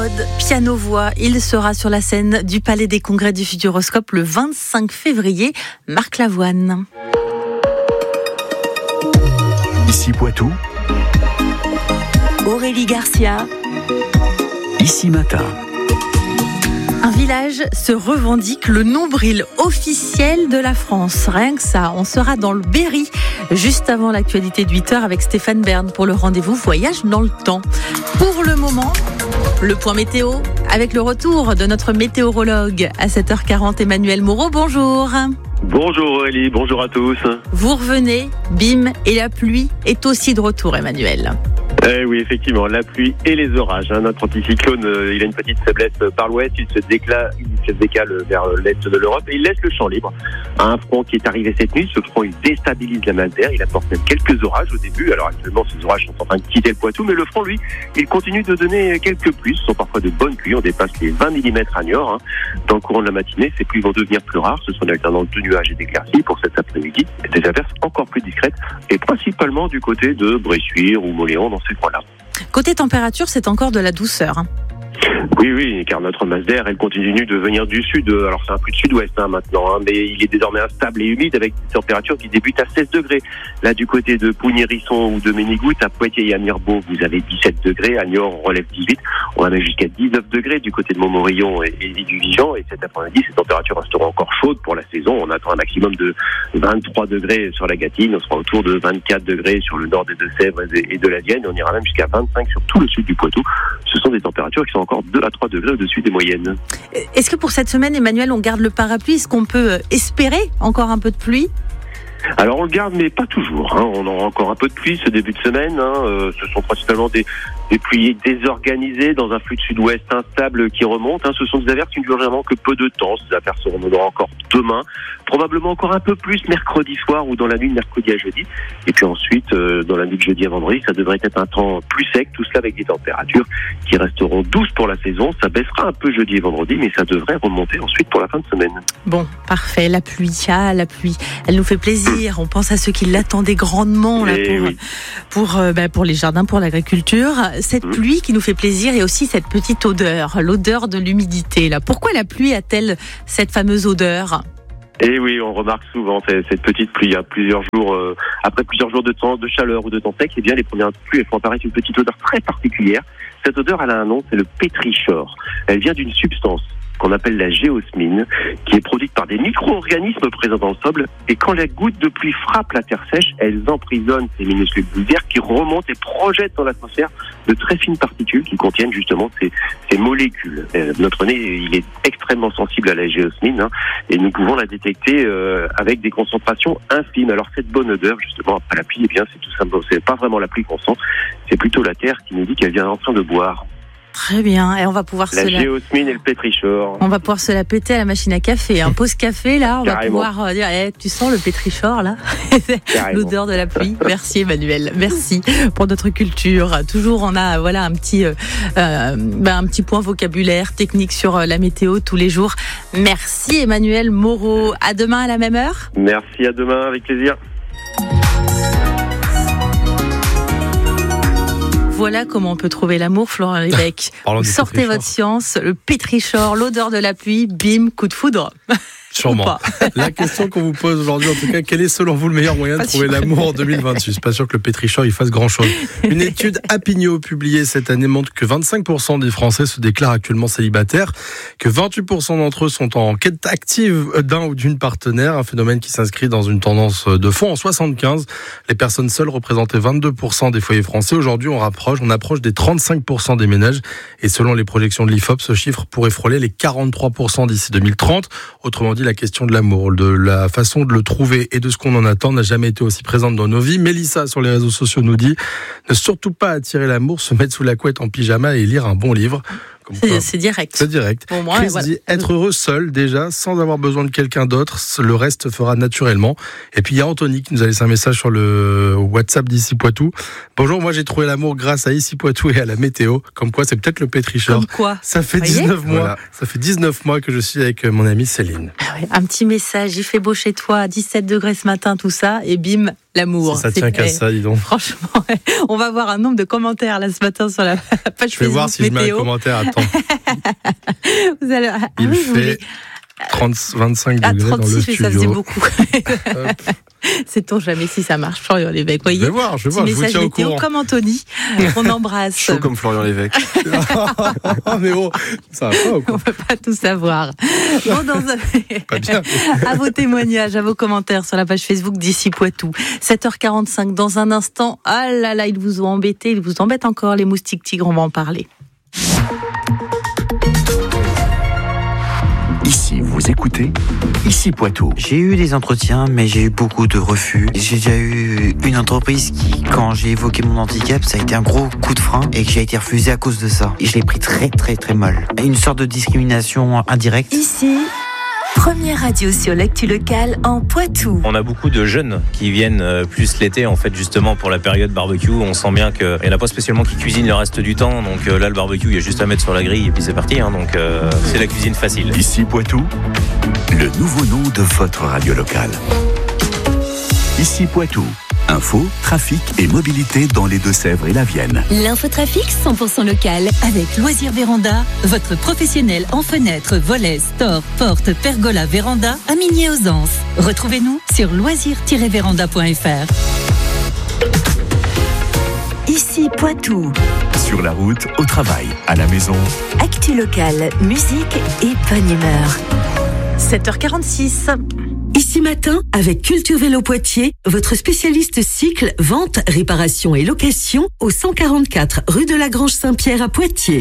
mode, piano-voix. Il sera sur la scène du Palais des Congrès du Futuroscope le 25 février. Marc Lavoine. Ici Poitou, Aurélie Garcia. Ici Matin. Un village se revendique le nombril officiel de la France. Rien que ça, on sera dans le Berry juste avant l'actualité de 8h avec Stéphane Bern pour le rendez-vous voyage dans le temps. Pour le moment, le point météo avec le retour de notre météorologue à 7h40, Emmanuel Moreau. Bonjour. Bonjour Aurélie, bonjour à tous. Vous revenez, bim, et la pluie est aussi de retour, Emmanuel. Oui, effectivement, la pluie et les orages. Notre anticyclone, il a une petite faiblesse par l'ouest, il se décale vers l'est de l'Europe et il laisse le champ libre à un front qui est arrivé cette nuit. Ce front, il déstabilise la masse d'air, il apporte même quelques orages au début. Alors actuellement, ces orages sont en train de quitter le Poitou, mais le front, lui, il continue de donner quelques pluies. Ce sont parfois de bonnes pluies, on dépasse les 20 mm à Niort. Dans le courant de la matinée, ces pluies vont devenir plus rares. Ce sont une alternance de nuages et d'éclaircies pour cet après-midi. Des averses encore plus discrètes et principalement du côté de Bressuire ou Moléon dans ces coins-là. Côté température, c'est encore de la douceur. Oui, car notre masse d'air, elle continue de venir du sud. Alors c'est un peu de sud-ouest maintenant, mais il est désormais instable et humide avec des températures qui débutent à 16 degrés. Là, du côté de Pouilly-Hérisson ou de Ménigoutte, à Poitiers et à Mirebeau, vous avez 17 degrés. À Niort, on relève 18. On va même jusqu'à 19 degrés du côté de Montmorillon et du Vigan. Et cet après-midi, ces températures resteront encore chaudes pour la saison. On attend un maximum de 23 degrés sur la Gâtine. On sera autour de 24 degrés sur le nord des Deux-Sèvres et de la Vienne. On ira même jusqu'à 25 sur tout le sud du Poitou. Ce sont des températures qui sont encore 2 à 3 degrés au-dessus des moyennes. Est-ce que pour cette semaine, Emmanuel, on garde le parapluie? Est-ce qu'on peut espérer encore un peu de pluie? Alors on le garde, mais pas toujours. On aura encore un peu de pluie ce début de semaine. Ce sont principalement des pluies désorganisées dans un flux de sud-ouest instable qui remonte. Ce sont des averses qui ne durent vraiment que peu de temps. Ces averses seront encore demain, probablement encore un peu plus mercredi soir ou dans la nuit de mercredi à jeudi. Et puis ensuite, dans la nuit de jeudi à vendredi, ça devrait être un temps plus sec. Tout cela avec des températures qui resteront douces pour la saison. Ça baissera un peu jeudi et vendredi, mais ça devrait remonter ensuite pour la fin de semaine. Bon, parfait. La pluie, la pluie, elle nous fait plaisir. On pense à ceux qui l'attendaient grandement là, pour les jardins, pour l'agriculture. Cette pluie qui nous fait plaisir et aussi cette petite odeur, l'odeur de l'humidité. Là. Pourquoi la pluie a-t-elle cette fameuse odeur ? Et oui, on remarque souvent cette petite pluie. Après plusieurs jours de temps de chaleur ou de temps sec, les premières pluies elles font apparaître une petite odeur très particulière. Cette odeur, elle a un nom, c'est le pétrichor. Elle vient d'une substance qu'on appelle la géosmine, qui est produite par des micro-organismes présents dans le sol. Et quand la goutte de pluie frappe la terre sèche, elles emprisonnent ces minuscules boules d'air qui remontent et projettent dans l'atmosphère de très fines particules qui contiennent justement ces molécules. Notre nez, il est extrêmement sensible à la géosmine, et nous pouvons la détecter avec des concentrations infimes. Alors cette bonne odeur, justement, après la pluie, c'est tout simplement, c'est pas vraiment la pluie qu'on sent, c'est plutôt la terre qui nous dit qu'elle vient en train de boire. Très bien, et on va pouvoir géosmine et le pétrichor. On va pouvoir se la péter à la machine à café. Pause café, là, on va pouvoir dire, tu sens le pétrichor, là? L'odeur de la pluie. Merci Emmanuel, merci pour notre culture. Toujours, on a un petit point vocabulaire technique sur la météo tous les jours. Merci Emmanuel Moreau. À demain à la même heure. Merci, à demain, avec plaisir. Voilà comment on peut trouver l'amour, Florent Lévesque. Sortez votre science, le pétrichor, l'odeur de la pluie, bim, coup de foudre. Sûrement. La question qu'on vous pose aujourd'hui, en tout cas, quel est selon vous le meilleur moyen de trouver l'amour en 2028 ? Je suis pas sûr que le pétrichor il fasse grand-chose. Une étude Apigno publiée cette année montre que 25% des Français se déclarent actuellement célibataires, que 28% d'entre eux sont en quête active d'un ou d'une partenaire, un phénomène qui s'inscrit dans une tendance de fond. En 75, les personnes seules représentaient 22% des foyers français. Aujourd'hui, on approche des 35% des ménages. Et selon les projections de l'IFOP, ce chiffre pourrait frôler les 43% d'ici 2030. Autrement dit, la question de l'amour, de la façon de le trouver et de ce qu'on en attend n'a jamais été aussi présente dans nos vies. Mélissa, sur les réseaux sociaux, nous dit « Ne surtout pas attirer l'amour, se mettre sous la couette en pyjama et lire un bon livre ». C'est direct. C'est direct. Pour moi, Chris dit être heureux seul, déjà, sans avoir besoin de quelqu'un d'autre. Le reste se fera naturellement. Et puis, il y a Anthony qui nous a laissé un message sur le WhatsApp d'Ici Poitou. Bonjour, moi, j'ai trouvé l'amour grâce à Ici Poitou et à la météo. Comme quoi, c'est peut-être le pétrichor. Comme quoi. Ça fait 19 mois. Voilà. Ça fait 19 mois que je suis avec mon amie Céline. Un petit message. Il fait beau chez toi, 17 degrés ce matin, tout ça. Et bim, l'amour. Ça tient qu'à ça, dis donc. Franchement, on va avoir un nombre de commentaires là ce matin sur la page Facebook. Je vais voir si météo. je mets un commentaire. Attends. l'instant. Vous allez... Il fait 25 degrés 36, dans le mais studio. ça faisait beaucoup. Sait-on jamais si ça marche, Florian Lévesque. Voyez, je vais voir, je vous tiens au courant. Comme Anthony, on embrasse. Chaud comme Florian Lévesque. Mais bon, ça va pas ou quoi? On peut pas tout savoir. Bon, Pas bien. À vos témoignages, à vos commentaires sur la page Facebook d'Ici Poitou. 7h45 dans un instant. Ah là là, ils vous ont embêté, ils vous embêtent encore, les moustiques tigres, on va en parler. Ici, vous écoutez Ici Poitou. J'ai eu des entretiens, mais j'ai eu beaucoup de refus. J'ai déjà eu une entreprise qui, quand j'ai évoqué mon handicap, ça a été un gros coup de frein et que j'ai été refusé à cause de ça. Et je l'ai pris très très très mal. Une sorte de discrimination indirecte. Ici, première radio sur l'actu locale en Poitou. On a beaucoup de jeunes qui viennent plus l'été, en fait, justement pour la période barbecue. On sent bien qu'il n'y en a pas spécialement qui cuisinent le reste du temps. Donc là, le barbecue, il y a juste à mettre sur la grille et puis c'est parti. Donc c'est la cuisine facile. Ici Poitou, le nouveau nom de votre radio locale. Ici Poitou. Info, trafic et mobilité dans les Deux-Sèvres et la Vienne. L'infotrafic 100% local avec Loisirs Véranda, votre professionnel en fenêtres, volets, stores, portes, pergola, véranda à Migné-aux-Anses. Retrouvez-nous sur loisirs-véranda.fr. Ici Poitou. Sur la route, au travail, à la maison. Actu locale, musique et bonne humeur. 7h46. Ici Matin, avec Culture Vélo Poitiers, votre spécialiste cycle, vente, réparation et location au 144 rue de la Grange Saint-Pierre à Poitiers.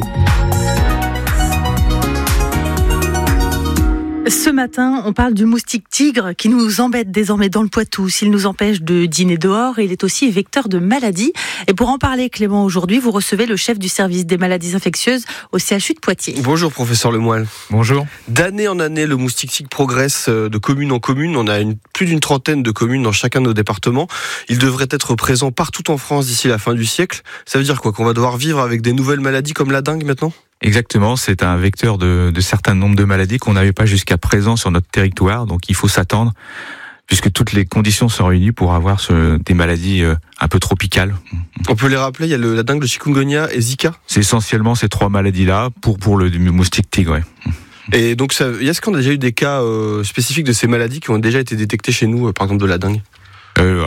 Ce matin, on parle du moustique tigre qui nous embête désormais dans le Poitou. S'il nous empêche de dîner dehors, il est aussi vecteur de maladies. Et pour en parler, Clément, aujourd'hui, vous recevez le chef du service des maladies infectieuses au CHU de Poitiers. Bonjour professeur Lemoyle. Bonjour. D'année en année, le moustique tigre progresse de commune en commune. On a plus d'une trentaine de communes dans chacun de nos départements. Il devrait être présent partout en France d'ici la fin du siècle. Ça veut dire quoi? Qu'on va devoir vivre avec des nouvelles maladies comme la dengue maintenant? Exactement, c'est un vecteur de certains nombres de maladies qu'on n'avait pas jusqu'à présent sur notre territoire, donc il faut s'attendre, puisque toutes les conditions sont réunies pour avoir des maladies un peu tropicales. On peut les rappeler, il y a la dengue, le chikungunya et Zika. C'est essentiellement ces trois maladies-là pour le moustique tigre. Ouais. Et donc, est-ce qu'on a déjà eu des cas spécifiques de ces maladies qui ont déjà été détectés chez nous, par exemple de la dengue?